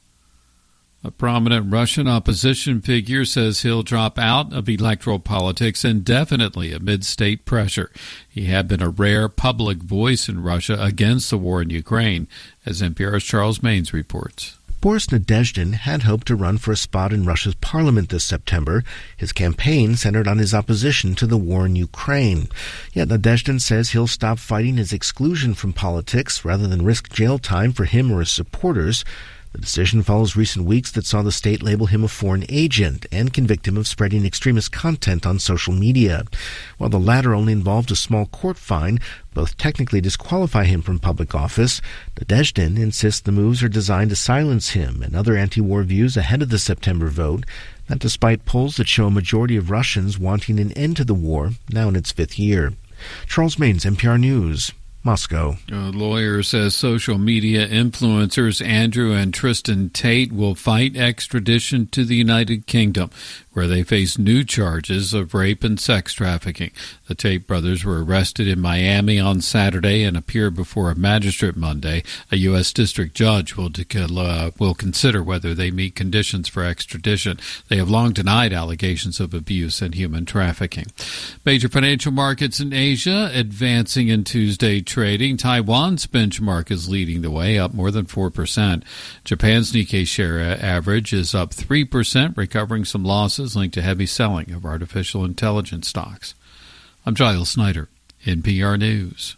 A prominent Russian opposition figure says he'll drop out of electoral politics indefinitely amid state pressure. He had been a rare public voice in Russia against the war in Ukraine, as N P R's Charles Maines reports.
Boris Nadezhdin had hoped to run for a spot in Russia's parliament this September. His campaign centered on his opposition to the war in Ukraine. Yet Nadezhdin says he'll stop fighting his exclusion from politics rather than risk jail time for him or his supporters. The decision follows recent weeks that saw the state label him a foreign agent and convict him of spreading extremist content on social media. While the latter only involved a small court fine, both technically disqualify him from public office. Nadezhdin insists the moves are designed to silence him and other anti-war views ahead of the September vote, that despite polls that show a majority of Russians wanting an end to the war, now in its fifth year. Charles Maines, N P R News. Moscow.
A lawyer says social media influencers Andrew and Tristan Tate will fight extradition to the United Kingdom, where they face new charges of rape and sex trafficking. The Tate brothers were arrested in Miami on Saturday and appeared before a magistrate Monday. A U S district judge will uh, will consider whether they meet conditions for extradition. They have long denied allegations of abuse and human trafficking. Major financial markets in Asia advancing in Tuesday trading. Taiwan's benchmark is leading the way, up more than four percent. Japan's Nikkei share average is up three percent, recovering some losses linked to heavy selling of artificial intelligence stocks. I'm Giles Snyder, N P R News.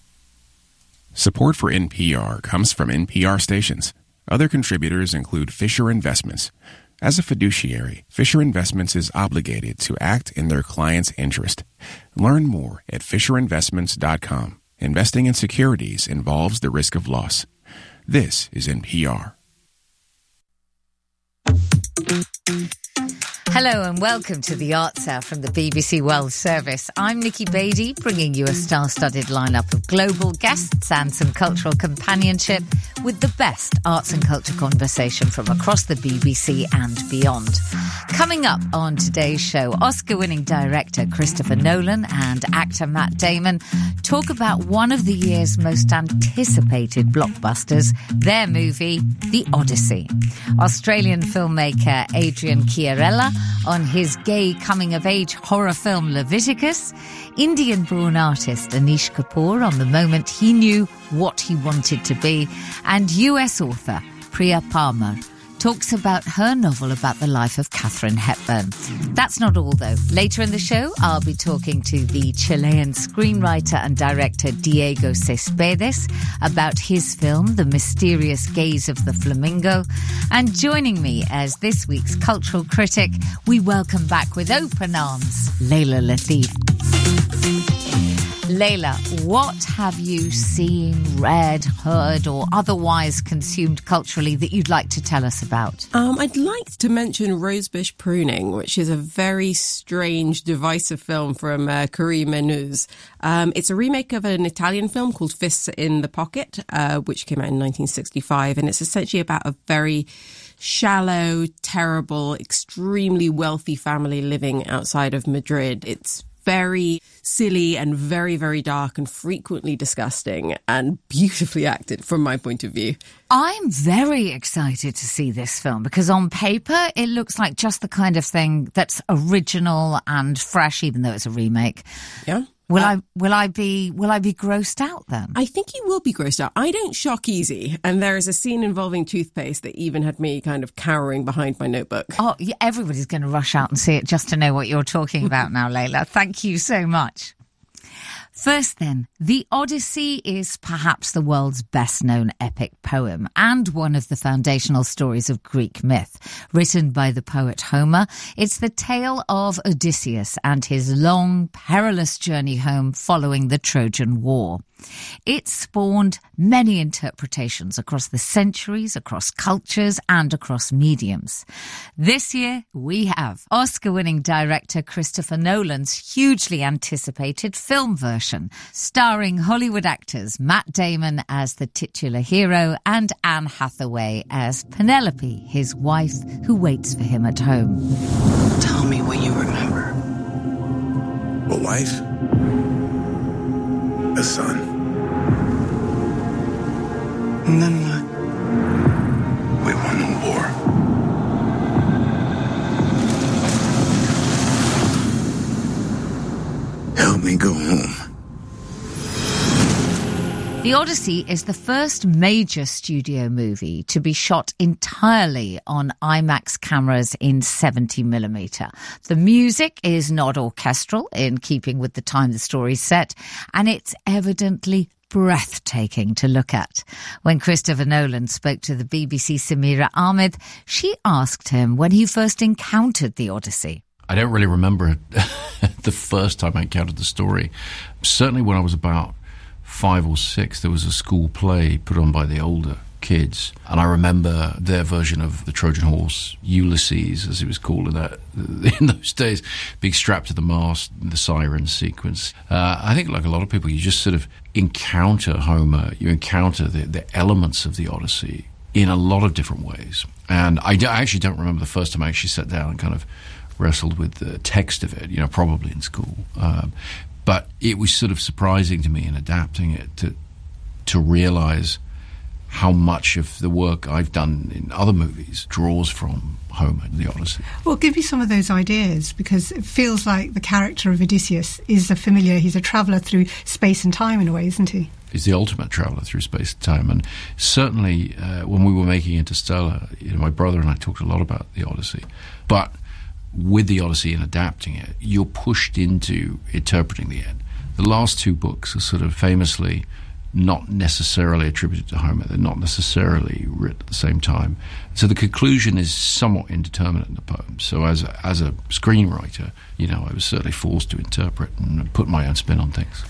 Support for N P R comes from N P R stations. Other contributors include Fisher Investments. As a fiduciary, Fisher Investments is obligated to act in their client's interest. Learn more at fisher investments dot com. Investing in securities involves the risk of loss. This is N P R.
Hello and welcome to the Arts Hour from the B B C World Service. I'm Nikki Beattie, bringing you a star-studded lineup of global guests and some cultural companionship with the best arts and culture conversation from across the B B C and beyond. Coming up on today's show, Oscar-winning director Christopher Nolan and actor Matt Damon talk about one of the year's most anticipated blockbusters, their movie, The Odyssey. Australian filmmaker Adrian Chiarella on his gay coming-of-age horror film Leviticus, Indian-born artist Anish Kapoor on the moment he knew what he wanted to be, and U S author Priya Parmar talks about her novel about the life of Katharine Hepburn. That's not all, though. Later in the show, I'll be talking to the Chilean screenwriter and director Diego Cespedes about his film, The Mysterious Gaze of the Flamingo. And joining me as this week's cultural critic, we welcome back with open arms, Layla Latif. Layla, what have you seen, read, heard, or otherwise consumed culturally that you'd like to tell us about?
Um, I'd like to mention Rosebush Pruning, which is a very strange, divisive film from uh, Karim Menuz. Um, it's a remake of an Italian film called Fists in the Pocket, uh, which came out in nineteen sixty-five, and it's essentially about a very shallow, terrible, extremely wealthy family living outside of Madrid. It's very silly and very, very dark and frequently disgusting and beautifully acted from my point of view.
I'm very excited to see this film because on paper it looks like just the kind of thing that's original and fresh, even though it's a remake.
Yeah.
Will
uh,
I will I be will I be grossed out then?
I think you will be grossed out. I don't shock easy, and there is a scene involving toothpaste that even had me kind of cowering behind my notebook.
Oh, yeah, everybody's going to rush out and see it just to know what you're talking about now, Layla. Thank you so much. First then, The Odyssey is perhaps the world's best-known epic poem and one of the foundational stories of Greek myth. Written by the poet Homer, it's the tale of Odysseus and his long, perilous journey home following the Trojan War. It spawned many interpretations across the centuries, across cultures, and across mediums. This year, we have Oscar-winning director Christopher Nolan's hugely anticipated film version, starring Hollywood actors Matt Damon as the titular hero and Anne Hathaway as Penelope, his wife, who waits for him at home.
Tell me what you remember.
A wife. A son.
And then what?
We won the war. Help me go home.
The Odyssey is the first major studio movie to be shot entirely on IMAX cameras in seventy millimeter. The music is not orchestral, in keeping with the time the story's set, and it's evidently breathtaking to look at. When Christopher Nolan spoke to the B B C's Samira Ahmed, she asked him when he first encountered The Odyssey.
I don't really remember the first time I encountered the story. Certainly when I was about five or six, there was a school play put on by the older kids, and I remember their version of the Trojan horse, Ulysses, as it was called in that in those days, being strapped to the mast, the siren sequence. Uh, I think, like a lot of people, you just sort of encounter Homer, you encounter the, the elements of the Odyssey in a lot of different ways. And I, d- I actually don't remember the first time I actually sat down and kind of wrestled with the text of it, you know, probably in school. Um, but it was sort of surprising to me in adapting it to to realize how much of the work I've done in other movies draws from Homer and the Odyssey.
Well, give me some of those ideas, because it feels like the character of Odysseus is a familiar, he's a traveller through space and time in a way, isn't he?
He's the ultimate traveller through space and time. And certainly uh, when we were making Interstellar, you know, my brother and I talked a lot about the Odyssey. But with the Odyssey and adapting it, you're pushed into interpreting the end. The last two books are sort of famously not necessarily attributed to Homer. They're not necessarily written at the same time. So the conclusion is somewhat indeterminate in the poem. So as a, as a screenwriter, you know, I was certainly forced to interpret and put my own spin on things.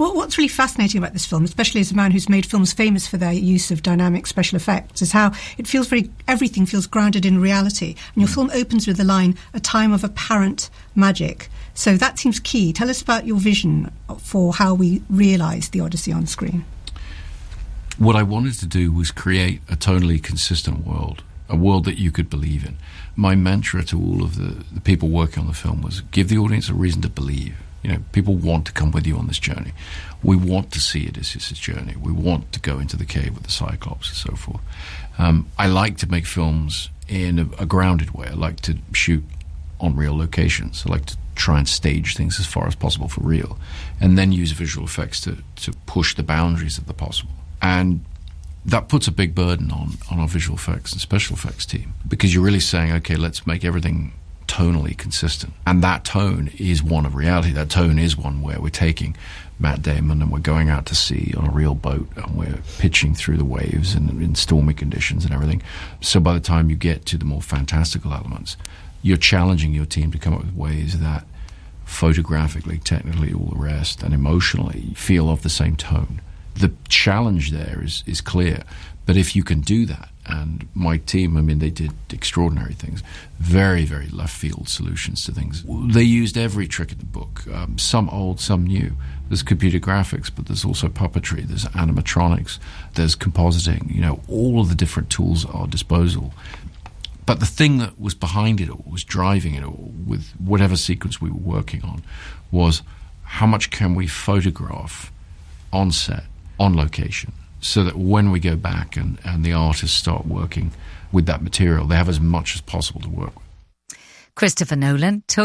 Well, what's really fascinating about this film, especially as a man who's made films famous for their use of dynamic special effects, is how it feels very, everything feels grounded in reality. And your film opens with the line, "A time of apparent magic." So that seems key. Tell us about your vision for how we realise the Odyssey on screen.
What I wanted to do was create a tonally consistent world, a world that you could believe in. My mantra to all of the, the people working on the film was give the audience a reason to believe. You know, people want to come with you on this journey. We want to see Odysseus' journey. We want to go into the cave with the Cyclops and so forth. Um, I like to make films in a, a grounded way. I like to shoot on real locations. I like to try and stage things as far as possible for real, and then use visual effects to, to push the boundaries of the possible. And that puts a big burden on, on our visual effects and special effects team, because you're really saying, okay, let's make everything tonally consistent. And that tone is one of reality. That tone is one where we're taking Matt Damon and we're going out to sea on a real boat and we're pitching through the waves and in stormy conditions and everything. So by the time you get to the more fantastical elements, you're challenging your team to come up with ways that photographically, technically, all the rest, and emotionally feel of the same tone. The challenge there is, is clear, but if you can do that, and my team, I mean, they did extraordinary things, very, very left field solutions to things. They used every trick in the book, um, some old, some new. There's computer graphics, but there's also puppetry, there's animatronics, there's compositing, you know, all of the different tools at our disposal. But the thing that was behind it all, was driving it all, with whatever sequence we were working on, was how much can we photograph on set, on location, so that when we go back and, and the artists start working with that material, they have as much as possible to work with.
Christopher Nolan took